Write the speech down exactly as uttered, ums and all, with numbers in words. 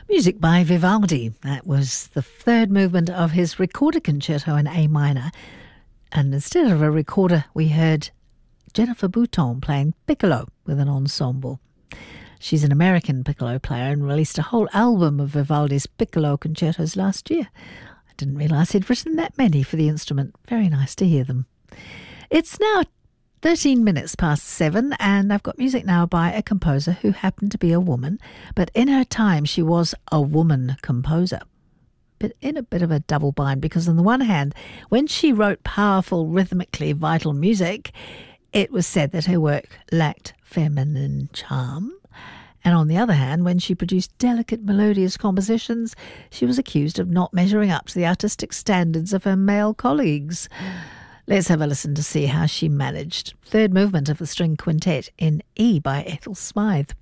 Music by Vivaldi. That was the third movement of his Recorder Concerto in A minor. And instead of a recorder, we heard Jennifer Bouton playing piccolo with an ensemble. She's an American piccolo player and released a whole album of Vivaldi's piccolo concertos last year. I didn't realise he'd written that many for the instrument. Very nice to hear them. It's now thirteen minutes past seven, and I've got music now by a composer who happened to be a woman, but in her time she was a woman composer. But in a bit of a double bind, because on the one hand, when she wrote powerful, rhythmically vital music, it was said that her work lacked feminine charm. And on the other hand, when she produced delicate, melodious compositions, she was accused of not measuring up to the artistic standards of her male colleagues. Let's have a listen to see how she managed. Third movement of the string quintet in E by Ethel Smythe.